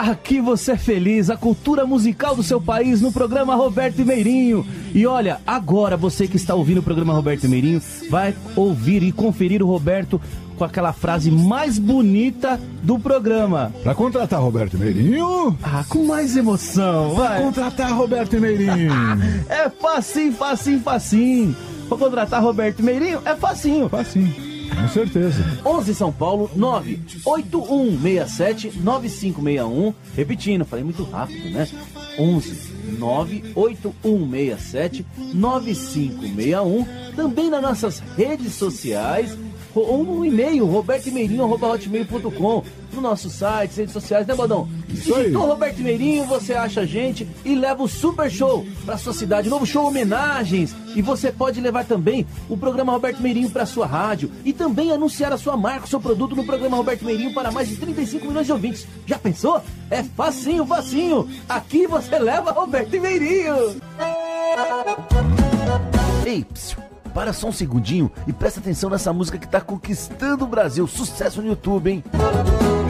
Aqui você é feliz, a cultura musical do seu país no programa Roberto e Meirinho. E olha, agora você que está ouvindo o programa Roberto e Meirinho vai ouvir e conferir o Roberto com aquela frase mais bonita do programa. Pra contratar Roberto e Meirinho? Com mais emoção, vai. Contratar Roberto e Meirinho. É facinho, facinho, facinho. Pra contratar Roberto e Meirinho é facinho. Facinho, com certeza. 11 São Paulo, 98167-9561. Repetindo, falei muito rápido, né? 11 98167-9561. Também nas nossas redes sociais. Ou no e-mail, robertomeirinho@hotmail.com. No nosso site, redes sociais, né, Bodão? Digitou Roberto Meirinho, você acha a gente e leva o Super Show pra sua cidade. Novo show homenagens. E você pode levar também o programa Roberto Meirinho pra sua rádio. E também anunciar a sua marca, o seu produto no programa Roberto Meirinho para mais de 35 milhões de ouvintes. Já pensou? É facinho, facinho. Aqui você leva Roberto Meirinho. Ei, psiu. Para só um segundinho e presta atenção nessa música que tá conquistando o Brasil. Sucesso no YouTube, hein?